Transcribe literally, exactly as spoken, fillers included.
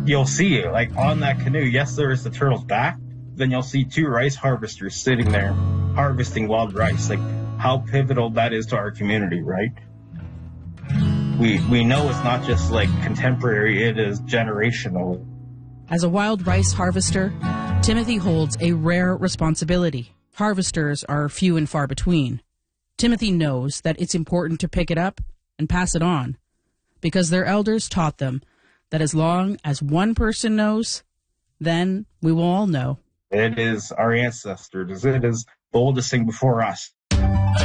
you'll see, like, on that canoe, yes, there is the turtle's back, then you'll see two rice harvesters sitting there harvesting wild rice. Like, how pivotal that is to our community, right? We we know it's not just, like, contemporary, it is generational. As a wild rice harvester, Timothy holds a rare responsibility. Harvesters are few and far between. Timothy knows that it's important to pick it up and pass it on, because their elders taught them that as long as one person knows, then we will all know. It is our ancestors. It is the oldest thing before us.